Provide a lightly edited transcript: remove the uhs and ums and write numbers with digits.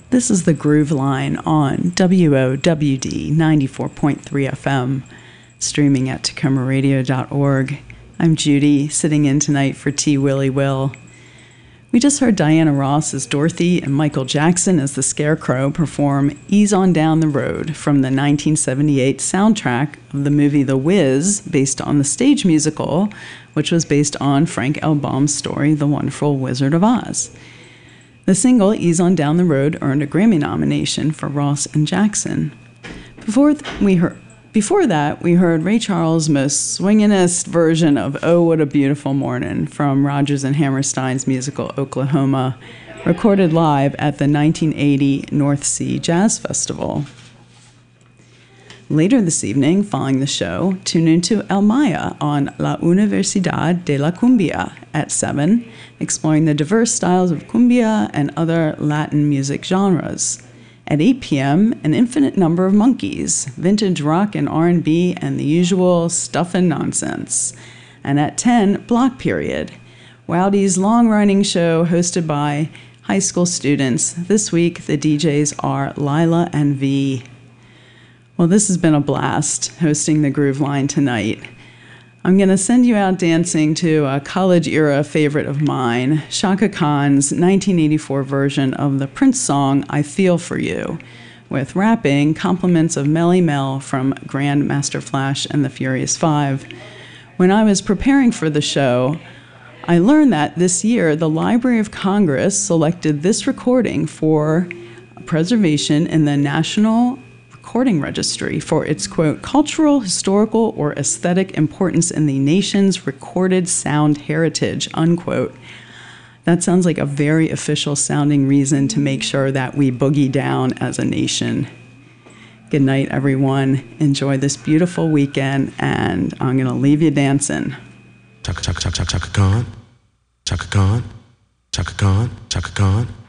This is the Groove Line on WOWD 94.3 FM, streaming at TacomaRadio.org. I'm Judy, sitting in tonight for T. Willie Will. We just heard Diana Ross as Dorothy and Michael Jackson as the Scarecrow perform Ease on Down the Road from the 1978 soundtrack of the movie The Wiz, based on the stage musical, which was based on Frank L. Baum's story, The Wonderful Wizard of Oz. The single, Ease on Down the Road, earned a Grammy nomination for Ross and Jackson. Before that, we heard Ray Charles' most swinginest version of Oh, What a Beautiful Morning from Rodgers and Hammerstein's musical Oklahoma, recorded live at the 1980 North Sea Jazz Festival. Later this evening, following the show, tune into El Maya on La Universidad de la Cumbia at 7, exploring the diverse styles of cumbia and other Latin music genres. At 8 p.m., an infinite number of monkeys, vintage rock and R&B, and the usual stuff and nonsense. And at 10, Block Period, Wowdy's long-running show hosted by high school students. This week, the DJs are Lila and V. Well, this has been a blast, hosting the Groove Line tonight. I'm going to send you out dancing to a college-era favorite of mine, Chaka Khan's 1984 version of the Prince song, I Feel For You, with rapping compliments of Melly Mel from Grandmaster Flash and the Furious Five. When I was preparing for the show, I learned that this year the Library of Congress selected this recording for preservation in the National Recording Registry for its, quote, cultural, historical, or aesthetic importance in the nation's recorded sound heritage, unquote. That sounds like a very official sounding reason to make sure that we boogie down as a nation. Good night, everyone. Enjoy this beautiful weekend, and I'm going to leave you dancing. Chaka Khan, Chaka Khan, Chaka Khan, Chaka Khan, Chaka Khan.